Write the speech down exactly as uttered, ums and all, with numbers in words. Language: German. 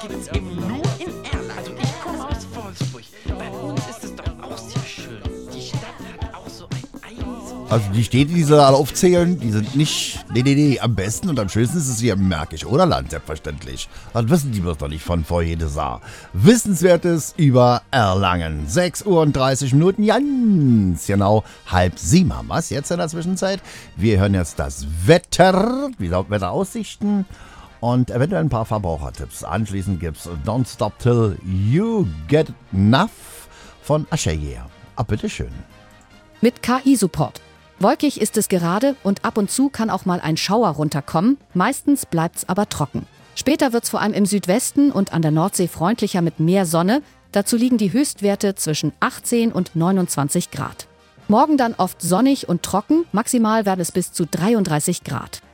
gibt's eben nur in Erlangen. Also ich komme aus Wolfsburg. Bei uns ist es doch auch sehr schön. Die Stadt hat auch so ein eigenes... Also die Städte, die sie alle aufzählen, die sind nicht... Nee, nee, nee, am besten und am schönsten ist es hier im Märkisch Oderland, selbstverständlich. Das wissen die bloß doch nicht von vor jedes Jahr. Wissenswertes über Erlangen. sechs Uhr und dreißig Minuten, ganz genau halb sieben haben wir es jetzt in der Zwischenzeit. Wir hören jetzt das Wetter, wie laut Wetteraussichten und eventuell ein paar Verbrauchertipps. Anschließend gibt's Don't Stop Till You Get Enough von Asher. Ah, bitteschön. Mit K I-Support. Wolkig ist es gerade und ab und zu kann auch mal ein Schauer runterkommen. Meistens bleibt's aber trocken. Später wird's vor allem im Südwesten und an der Nordsee freundlicher mit mehr Sonne. Dazu liegen die Höchstwerte zwischen achtzehn und neunundzwanzig Grad. Morgen dann oft sonnig und trocken. Maximal werden es bis zu dreiunddreißig Grad.